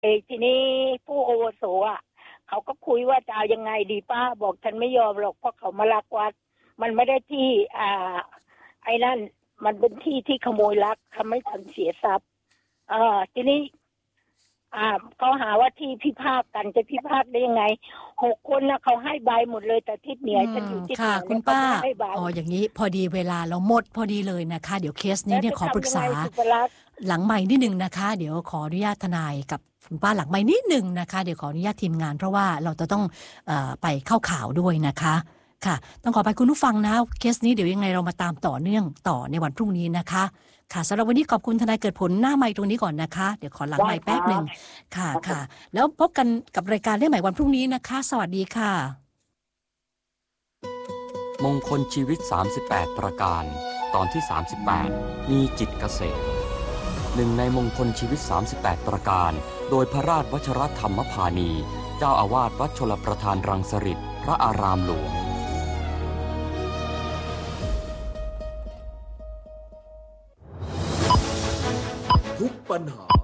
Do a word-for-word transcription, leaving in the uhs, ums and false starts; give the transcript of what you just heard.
เอทีนี้ผู้อาวุโสอ่ะเขาก็คุยว่าจะเอายังไงดีป้าบอกฉันไม่ยอมหรอกเพราะเขามาลักวัดมันไม่ได้ที่อ่าไอ้นั่นมันเป็นที่ที่ขโมยลักทำให้ฉันเสียทรัพย์เออทีนี้อ่าเขาหาว่าที่พิพากกันจะพิพากได้ยังไงหกคนนะเขาให้ใบหมดเลยแต่ทิศเหนือฉันอยู่ทิศเหนือคุณป้าให้ใบอ๋ออย่างนี้พอดีเวลาเราหมดพอดีเลยนะคะเดี๋ยวเคสนี้เนี่ยขอปรึกษาหลังไมค์นิดนึงนะคะเดี๋ยวขออนุญาตทนายกับคุณป้าหลังไมค์นิดนึงนะคะเดี๋ยวขออนุญาตทีมงานเพราะว่าเราจะต้องเอ่อไปเข้าข่าวด้วยนะคะค่ะต้องขอไปคุณผู้ฟังนะเคสนี้เดี๋ยวยังไงเรามาตามต่อเนื่องต่อในวันพรุ่งนี้นะคะค่ะสำหรับวันนี้ขอบคุณทนายเกิดผลหน้าไมค์ตรงนี้ก่อนนะคะเดี๋ยวขอหลังไมค์แป๊บนึงค่ะค่ะแล้วพบกันกับรายการได้ใหม่วันพรุ่งนี้นะคะสวัสดีค่ะมงคลชีวิตสามสิบแปดประการตอนที่สามสิบแปดมีจิตเกษมหนึ่งในมงคลชีวิตสามสิบแปดประการโดยพระราชวชรธรรมพานีเจ้าอาวาสวัดชลประทานรังสฤษฎ์พระอารามหลวงทุกปัญหา